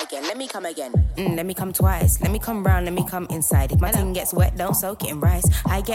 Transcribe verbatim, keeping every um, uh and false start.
again, let me come again. Mm, let me come twice, let me come round, let me come inside. If my tongue gets wet, don't soak it in rice. I get